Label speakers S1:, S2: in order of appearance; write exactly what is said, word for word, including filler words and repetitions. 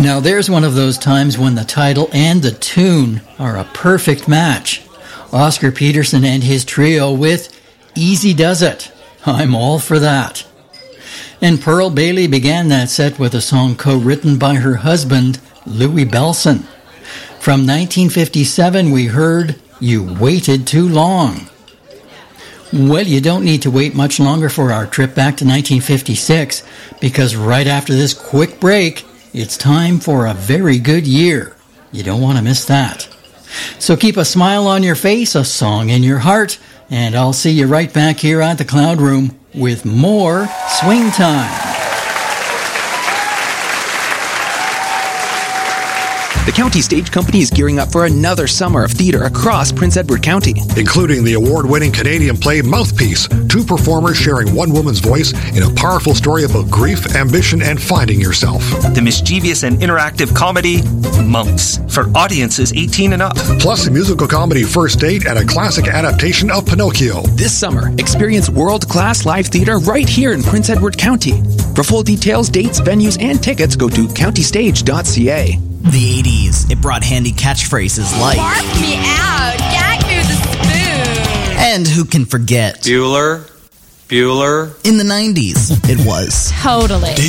S1: Now there's one of those times when the title and the tune are a perfect match. Oscar Peterson and his trio with Easy Does It. I'm all for that. And Pearl Bailey began that set with a song co-written by her husband, Louis Bellson. From nineteen fifty-seven, we heard You Waited Too Long. Well, you don't need to wait much longer for our trip back to nineteen fifty-six, because right after this quick break, it's time for a very good year. You don't want to miss that. So keep a smile on your face, a song in your heart, and I'll see you right back here at the Cloud Room with more Swing Time.
S2: The County Stage Company is gearing up for another summer of theater across Prince Edward County.
S3: Including the award-winning Canadian play Mouthpiece, two performers sharing one woman's voice in a powerful story about grief, ambition, and finding yourself.
S4: The mischievous and interactive comedy Monks, for audiences eighteen and up.
S3: Plus a musical comedy First Date and a classic adaptation of Pinocchio.
S2: This summer, experience world-class live theater right here in Prince Edward County. For full details, dates, venues, and tickets, go to county stage dot c a.
S5: The eighties, it brought handy catchphrases like
S6: Barf me out, gag me with a spoon.
S5: And who can forget
S4: Bueller, Bueller.
S5: In the nineties, it was
S6: Totally.